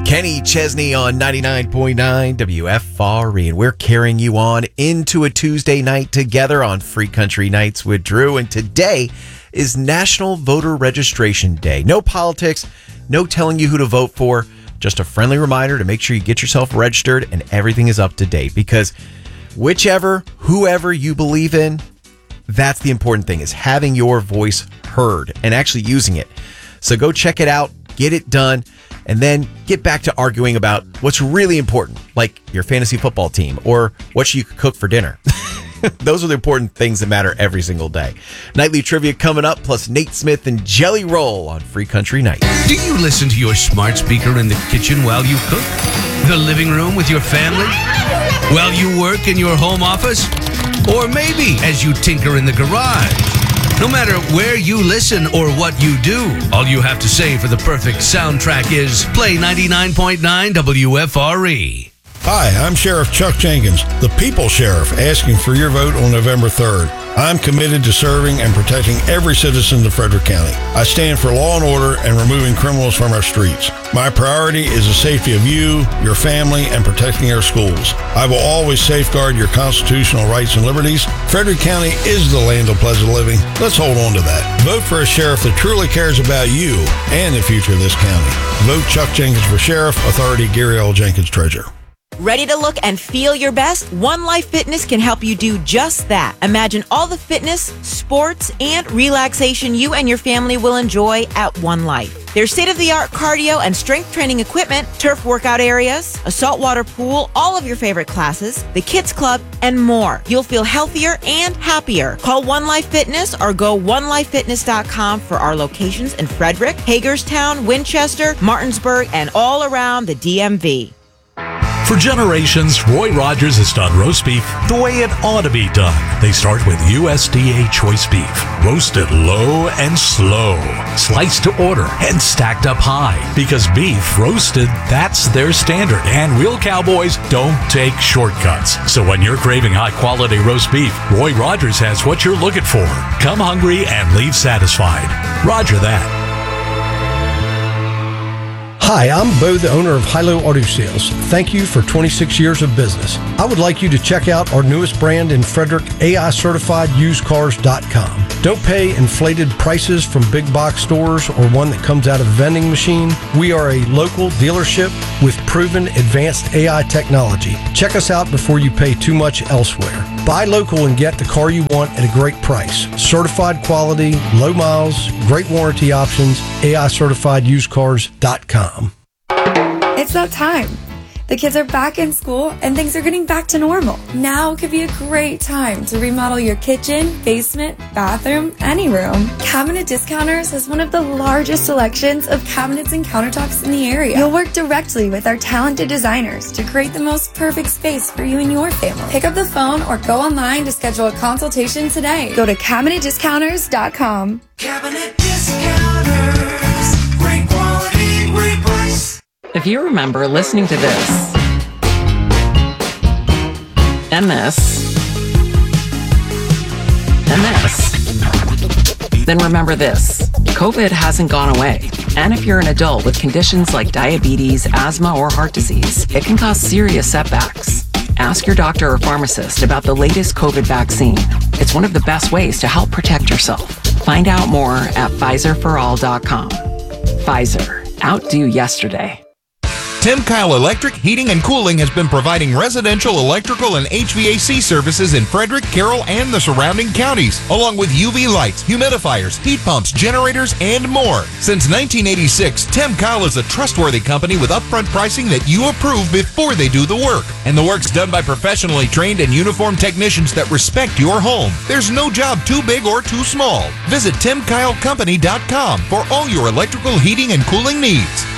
Kenny Chesney on 99.9 WFRE, and we're carrying you on into a Tuesday night together on Free Country Nights with Drew. And today is National Voter Registration Day. No politics, no telling you who to vote for, just a friendly reminder to make sure you get yourself registered and everything is up to date, because whoever you believe in, that's the important thing, is having your voice heard and actually using it. So go check it out, get it done, and then get back to arguing about what's really important, like your fantasy football team or what you could cook for dinner. Those are the important things that matter every single day. Nightly trivia coming up, plus Nate Smith and Jelly Roll on Free Country Night. Do you listen to your smart speaker in the kitchen while you cook? The living room with your family? While you work in your home office? Or maybe as you tinker in the garage? No matter where you listen or what you do, all you have to say for the perfect soundtrack is play 99.9 WFRE. Hi, I'm Sheriff Chuck Jenkins, the People's Sheriff, asking for your vote on November 3rd. I'm committed to serving and protecting every citizen of Frederick County. I stand for law and order and removing criminals from our streets. My priority is the safety of you, your family, and protecting our schools. I will always safeguard your constitutional rights and liberties. Frederick County is the land of pleasant living. Let's hold on to that. Vote for a sheriff that truly cares about you and the future of this county. Vote Chuck Jenkins for Sheriff. Authority Gary L. Jenkins, Treasurer. Ready to look and feel your best? One Life Fitness can help you do just that. Imagine all the fitness, sports, and relaxation you and your family will enjoy at One Life. There's state-of-the-art cardio and strength training equipment, turf workout areas, a saltwater pool, all of your favorite classes, the kids club, and more. You'll feel healthier and happier. Call One Life Fitness or go onelifefitness.com for our locations in Frederick, Hagerstown, Winchester, Martinsburg, and all around the DMV. For generations, Roy Rogers has done roast beef the way it ought to be done. They start with USDA choice beef, roasted low and slow, sliced to order and stacked up high. Because beef roasted, that's their standard, and real cowboys don't take shortcuts. So when you're craving high-quality roast beef, Roy Rogers has what you're looking for. Come hungry and leave satisfied. Roger that. Hi, I'm Bo, the owner of Hilo Auto Sales. Thank you for 26 years of business. I would like you to check out our newest brand in Frederick, AICertifiedUsedCars.com. Don't pay inflated prices from big box stores or one that comes out of a vending machine. We are a local dealership with proven advanced AI technology. Check us out before you pay too much elsewhere. Buy local and get the car you want at a great price. Certified quality, low miles, great warranty options, AICertifiedUsedCars.com. It's that time. The kids are back in school and things are getting back to normal. Now could be a great time to remodel your kitchen, basement, bathroom, any room. Cabinet Discounters has one of the largest selections of cabinets and countertops in the area. You'll work directly with our talented designers to create the most perfect space for you and your family. Pick up the phone or go online to schedule a consultation today. Go to CabinetDiscounters.com. Cabinet Discounters. Great quality, great price. If you remember listening to this, and this, and this, then remember this. COVID hasn't gone away. And if you're an adult with conditions like diabetes, asthma, or heart disease, it can cause serious setbacks. Ask your doctor or pharmacist about the latest COVID vaccine. It's one of the best ways to help protect yourself. Find out more at PfizerForAll.com. Pfizer. Outdo yesterday. Tim Kyle Electric Heating and Cooling has been providing residential electrical and HVAC services in Frederick, Carroll, and the surrounding counties, along with UV lights, humidifiers, heat pumps, generators, and more. Since 1986, Tim Kyle is a trustworthy company with upfront pricing that you approve before they do the work. And the work's done by professionally trained and uniformed technicians that respect your home. There's no job too big or too small. Visit TimKyleCompany.com for all your electrical heating and cooling needs.